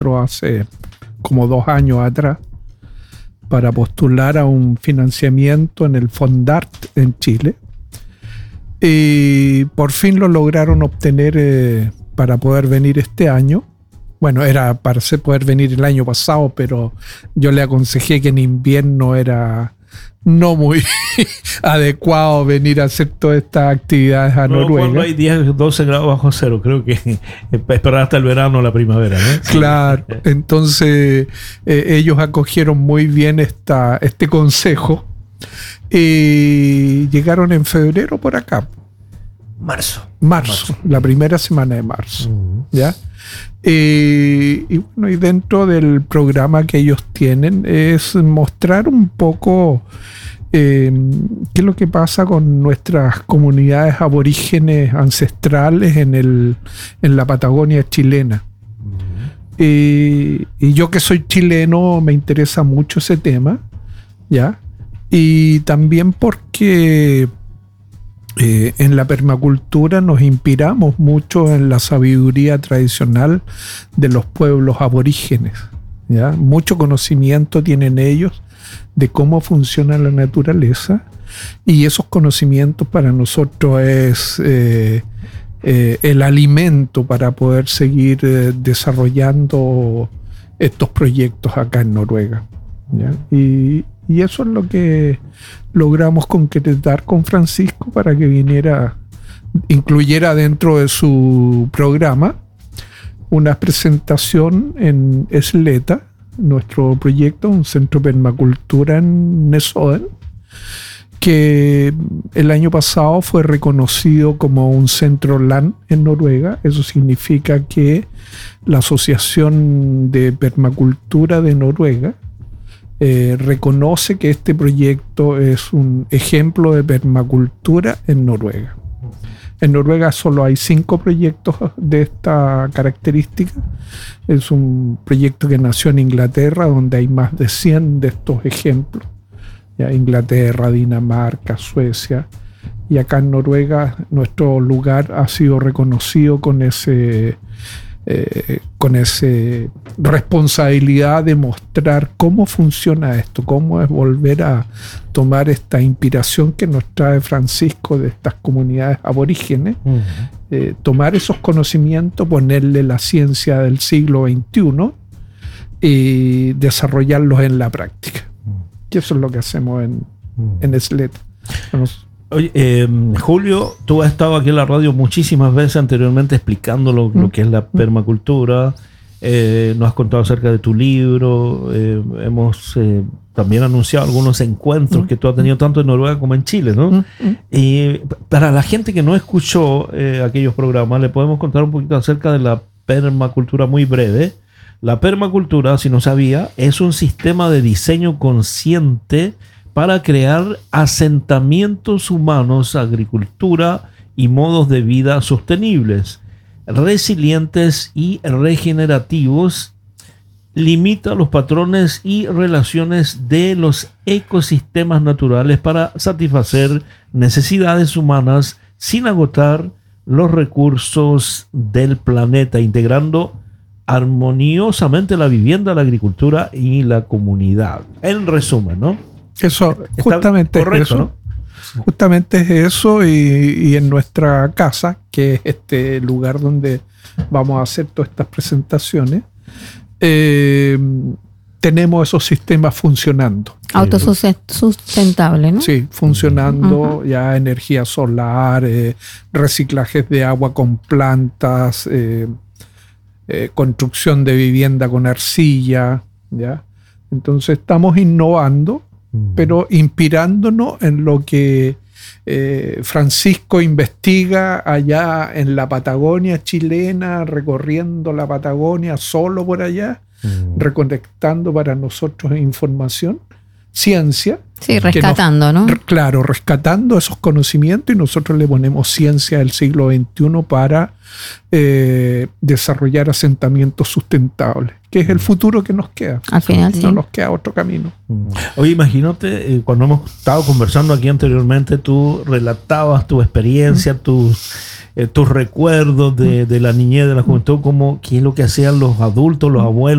hace como 2 años atrás para postular a un financiamiento en el Fondart en Chile. Y por fin lo lograron obtener para poder venir este año. Bueno, era para poder venir el año pasado, pero yo le aconsejé que en invierno era no muy adecuado venir a hacer todas estas actividades a Noruega. Cuando hay 10, 12 grados bajo cero, creo que esperar hasta el verano o la primavera, ¿no? Claro, entonces ellos acogieron muy bien este consejo y llegaron en febrero por acá. Marzo, la primera semana de marzo. ¿Ya? Y bueno, y dentro del programa que ellos tienen es mostrar un poco qué es lo que pasa con nuestras comunidades aborígenes ancestrales en la Patagonia chilena. Y yo que soy chileno me interesa mucho ese tema, ¿ya? Y también porque en la permacultura nos inspiramos mucho en la sabiduría tradicional de los pueblos aborígenes, ¿ya? Mucho conocimiento tienen ellos de cómo funciona la naturaleza, y esos conocimientos para nosotros es el alimento para poder seguir desarrollando estos proyectos acá en Noruega, ¿ya? Y eso es lo que logramos concretar con Francisco para que incluyera dentro de su programa una presentación en Sletta, nuestro proyecto, un centro de permacultura en Nesodden, que el año pasado fue reconocido como un centro LAN en Noruega. Eso significa que la Asociación de Permacultura de Noruega reconoce que este proyecto es un ejemplo de permacultura en Noruega. En Noruega solo hay 5 proyectos de esta característica. Es un proyecto que nació en Inglaterra, donde hay más de 100 de estos ejemplos. ¿Ya? Inglaterra, Dinamarca, Suecia. Y acá en Noruega nuestro lugar ha sido reconocido con esa responsabilidad de mostrar cómo funciona esto, cómo es volver a tomar esta inspiración que nos trae Francisco de estas comunidades aborígenes, tomar esos conocimientos, ponerle la ciencia del siglo XXI y desarrollarlos en la práctica. Y eso es lo que hacemos en Sletta. Oye, Julio, tú has estado aquí en la radio muchísimas veces anteriormente explicando lo que es la permacultura. Nos has contado acerca de tu libro. Hemos también anunciado algunos encuentros que tú has tenido tanto en Noruega como en Chile, ¿no? Y para la gente que no escuchó aquellos programas, le podemos contar un poquito acerca de la permacultura muy breve. La permacultura, si no sabía, es un sistema de diseño consciente para crear asentamientos humanos, agricultura y modos de vida sostenibles, resilientes y regenerativos. Limita los patrones y relaciones de los ecosistemas naturales para satisfacer necesidades humanas sin agotar los recursos del planeta, integrando armoniosamente la vivienda, la agricultura y la comunidad. En resumen, ¿no? Eso, justamente correcto, es eso, ¿no? Justamente es eso, y en nuestra casa, que es este lugar donde vamos a hacer todas estas presentaciones, tenemos esos sistemas funcionando. Autosustentable, ¿no? Sí, funcionando, ya energía solar, reciclajes de agua con plantas, construcción de vivienda con arcilla, ¿ya? Entonces estamos innovando, pero inspirándonos en lo que Francisco investiga allá en la Patagonia chilena, recorriendo la Patagonia solo por allá, recolectando para nosotros información. ciencia. Sí, rescatando, ¿no? Claro, rescatando esos conocimientos, y nosotros le ponemos ciencia del siglo XXI para desarrollar asentamientos sustentables, que es el futuro que nos queda. Al final, no nos queda otro camino. Oye, imagínate, cuando hemos estado conversando aquí anteriormente, tú relatabas tu experiencia, tus recuerdos de la niñez, de la juventud, como qué es lo que hacían los adultos, los abuelos,